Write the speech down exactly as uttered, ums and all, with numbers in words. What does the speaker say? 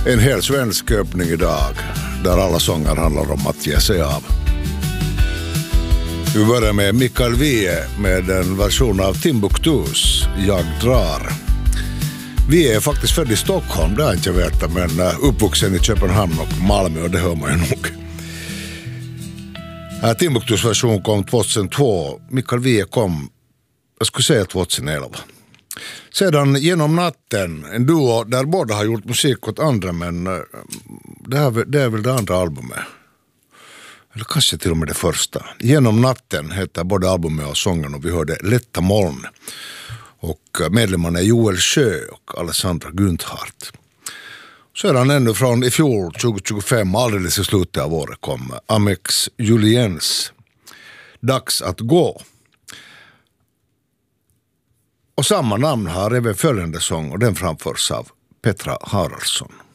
En hel svensk öppning idag, där alla sånger handlar om att ge sig av. Vi börjar med Mikael Wiehe med en version av Timbuktus, Jag drar. Wiehe är faktiskt född i Stockholm, det har jag inte vetat, men uppvuxen i Köpenhamn och Malmö, och det hör man ju nog. Timbuktus version kom tjugohundratvå, Mikael Wiehe kom, jag skulle säga tjugohundraelva. Sedan Genom natten, en duo där båda har gjort musik åt andra, men det är, det är väl det andra albumet. Eller kanske till och med det första. Genom natten heter både albumet och sången, och vi hörde Lätta moln. Och medlemmarna är Joel Sjö och Alessandra Gunthardt. Sedan ännu från i fjol tjugohundratjugofem, alldeles i slutet av året, kom Amex Juliens Dags att gå. Och samma namn har även följande sång, och den framförs av Petra Haraldsson.